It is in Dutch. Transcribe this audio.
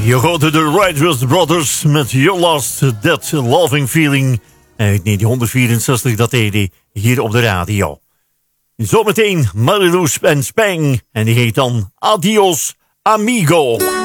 Je hoorde de Righteous Brothers met Your Last That Loving Feeling uit 1964, dat deed hij hier op de radio. Zometeen Marilou en Spang en die heet dan Adios Amigo.